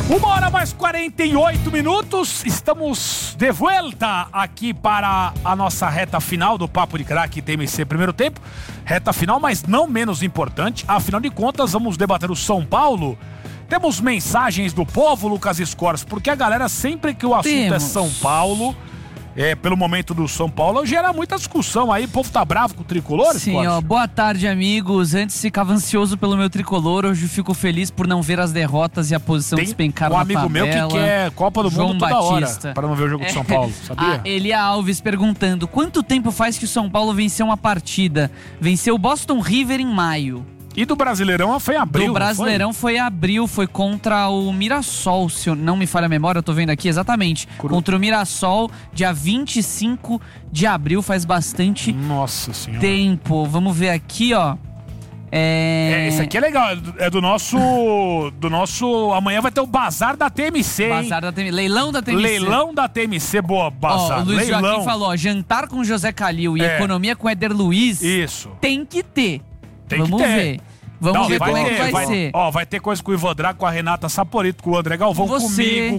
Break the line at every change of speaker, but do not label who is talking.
1h mais 48 minutos, estamos de volta aqui para a nossa reta final do Papo de Craque TMC primeiro tempo. Reta final, mas não menos importante, afinal de contas vamos debater o São Paulo. Temos mensagens do povo, Lucas Escors, porque a galera sempre que o assunto é São Paulo... pelo momento do São Paulo, gera muita discussão aí. O povo tá bravo com o tricolor?
Sim, ó, boa tarde, amigos. Antes ficava ansioso pelo meu tricolor, hoje fico feliz por não ver as derrotas e a posição despencar na tabela.
Um amigo meu que quer Copa do Mundo toda hora, para não ver o jogo do São Paulo, sabia?
Elia Alves perguntando, quanto tempo faz que o São Paulo venceu uma partida? Venceu o Boston River em maio.
E do Brasileirão foi em abril.
Do Brasileirão foi em abril, foi contra o Mirassol, se eu não me falha a memória, eu tô vendo aqui exatamente. Contra o Mirassol, dia 25 de abril, faz bastante tempo. Vamos ver aqui, ó.
Esse aqui é legal, é do nosso... Amanhã vai ter o Bazar da TMC,
Bazar da TMC, leilão da TMC.
Leilão da TMC, boa, Bazar.
O Luiz
leilão.
Joaquim falou, ó, jantar com José Calil e economia com Éder Luiz.
Isso.
Tem que ter.
Vamos ver.
Vamos ver como é que vai ser.
Ó, vai ter coisa com o Ivan Drago, com a Renata Saporito, com o André Galvão, comigo,